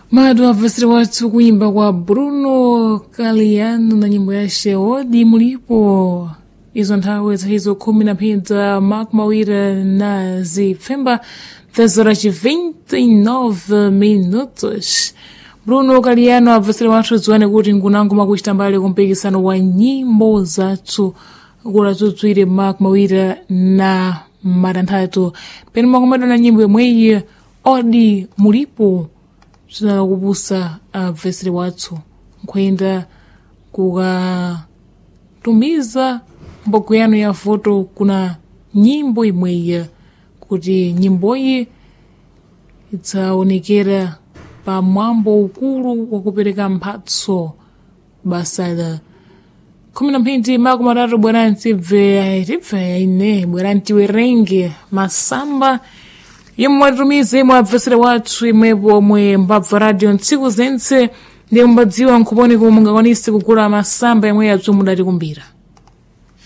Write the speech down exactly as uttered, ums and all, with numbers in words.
Madu avesere watu kuimba kwa Bruno Kaliano na nyimbo ya Sheodi mulipo. Izo nthawi za hizo kumi na pita Mark Mawira na zifemba dez horas e vinte e nove minutos. Bruno Kaliano avesere watu zuwane kuti ngunangu makuchita mbali kumpikisano wa nyimbo zatu kula tutuire Mark Mawira na madanthatu. Penu makumado na nyimbo yemweyi Odi mulipo. Tuna kubusa avesere watu nkwenda kukatumiza mboko yanu ya foto kuna nyimbo imweyi kuti nyimboyi itsaonekera pa mwambo ukulu wakupereka mphatso basala kumi na mbili mako matatu bwana ntive tife ine bwana ntiwerenge masamba yemwe mwatumize mwa avesere watu imwepo mwe mbabva radio ntsiku zense ndi mbadziwa nkuponi kumungakwanisi kugula masamba yemwe yadzomudati kumbira.